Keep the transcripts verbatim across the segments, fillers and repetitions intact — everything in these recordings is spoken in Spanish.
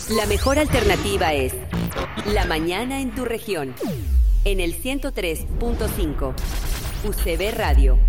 La mejor alternativa es La Mañana en tu región. En el ciento tres punto cinco. U C B Radio.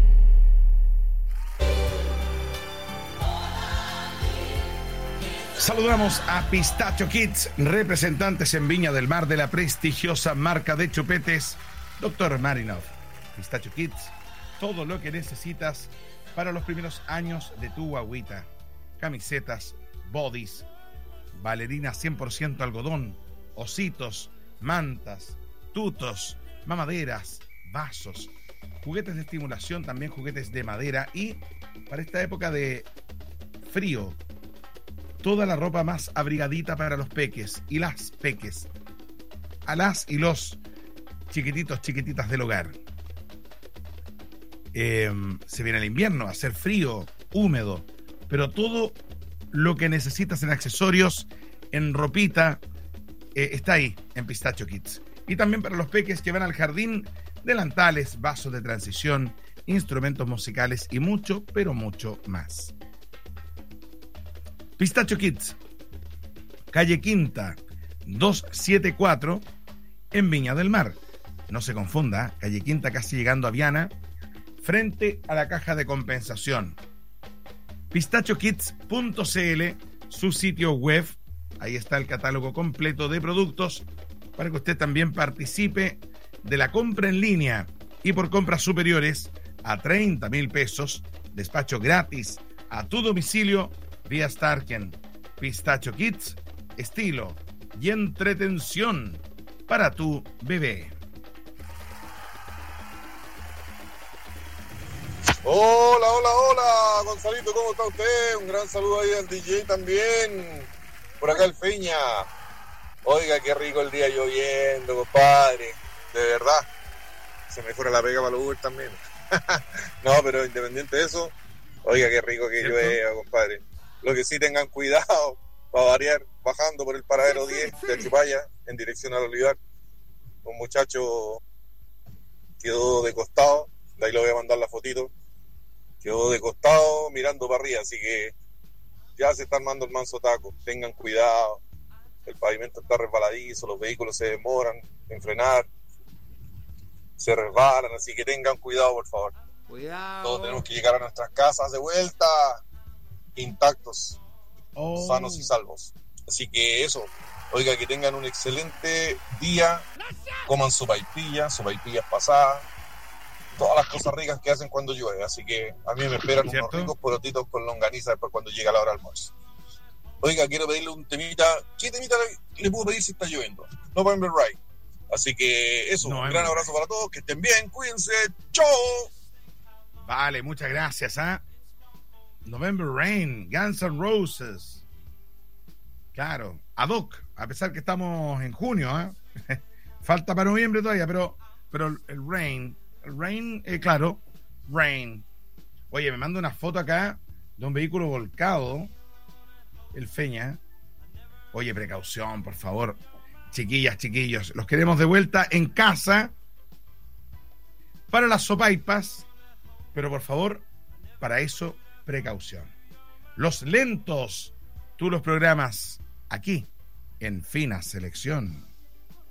Saludamos a Pistacho Kids, representantes en Viña del Mar de la prestigiosa marca de chupetes doctor Marinov. Pistacho Kids, todo lo que necesitas para los primeros años de tu guagüita. Camisetas, bodys, bailarinas cien por ciento algodón, ositos, mantas, tutos, mamaderas, vasos, juguetes de estimulación, también juguetes de madera y para esta época de frío, toda la ropa más abrigadita para los peques y las peques, a las y los chiquititos, chiquititas del hogar. Eh, se viene el invierno, a hacer frío, húmedo, pero todo lo que necesitas en accesorios, en ropita, eh, está ahí en Pistacho Kids. Y también para los peques que van al jardín, delantales, vasos de transición, instrumentos musicales y mucho, pero mucho más. Pistacho Kids, calle Quinta, doscientos setenta y cuatro, en Viña del Mar. No se confunda, calle Quinta casi llegando a Viana, frente a la caja de compensación. pistacho kids punto c l, su sitio web, ahí está el catálogo completo de productos para que usted también participe de la compra en línea y por compras superiores a treinta mil pesos, despacho gratis a tu domicilio vía Starken. Pistacho Kids, estilo y entretención para tu bebé. Hola, hola, hola, Gonzalito, ¿cómo está usted? Un gran saludo ahí al D J también. Por acá el Feña. Oiga, qué rico el día lloviendo, compadre. De verdad. Se me fuera la pega para los Uber también. No, pero independiente de eso, oiga, qué rico que llueva, compadre. Lo que sí, tengan cuidado, para variar, bajando por el paradero diez de Chupaya, en dirección al Olivar. Un muchacho quedó de costado, de ahí le voy a mandar la fotito. Quedó de costado mirando para arriba, así que ya se está armando el manso taco. Tengan cuidado, el pavimento está resbaladizo, los vehículos se demoran en frenar, se resbalan, así que tengan cuidado, por favor. Cuidado. Todos tenemos que llegar a nuestras casas de vuelta intactos, oh. sanos y salvos. Así que eso, oiga, que tengan un excelente día, coman sopaipillas, sopaipillas pasadas, todas las cosas ricas que hacen cuando llueve, así que a mí me esperan ¿cierto? Unos ricos porotitos con longaniza después cuando llega la hora del almuerzo. Oiga, quiero pedirle un temita. ¿Qué temita le, le puedo pedir si está lloviendo? November Rain. Así que eso, no, un gran abrazo para todos, que estén bien, cuídense, ¡chao! Vale, muchas gracias, ¿ah? ¿eh? November Rain, Guns N' Roses. Claro, ad hoc, a pesar que estamos en junio, ¿eh? Falta para noviembre todavía, pero, pero el Rain... Rain, eh, claro, Rain. Oye, me manda una foto acá de un vehículo volcado, el Feña. Oye, precaución, por favor. Chiquillas, chiquillos, los queremos de vuelta en casa para las sopaipas, pero por favor, para eso, precaución. Los lentos, tú los programas aquí en Fina Selección.